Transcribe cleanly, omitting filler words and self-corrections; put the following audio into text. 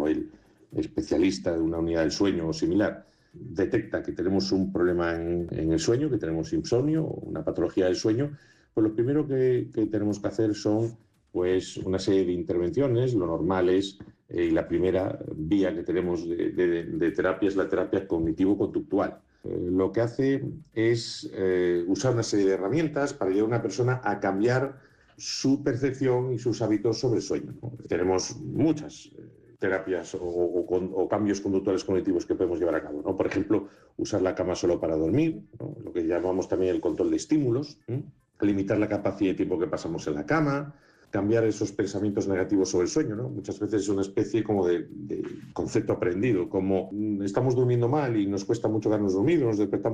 o el especialista de una unidad del sueño o similar detecta que tenemos un problema en el sueño, que tenemos insomnio o una patología del sueño, pues lo primero que tenemos que hacer son pues una serie de intervenciones. Lo normal es, y la primera vía que tenemos de terapia es la terapia cognitivo-conductual. Lo que hace es usar una serie de herramientas para ayudar a una persona a cambiar su percepción y sus hábitos sobre el sueño, ¿no? Tenemos muchas terapias o cambios conductuales cognitivos que podemos llevar a cabo, ¿no? Por ejemplo, usar la cama solo para dormir, ¿no? Lo que llamamos también el control de estímulos, ¿eh? Limitar la capacidad de tiempo que pasamos en la cama, cambiar esos pensamientos negativos sobre el sueño, ¿no? Muchas veces es una especie como de concepto aprendido, como estamos durmiendo mal y nos cuesta mucho quedarnos dormidos, nos despertamos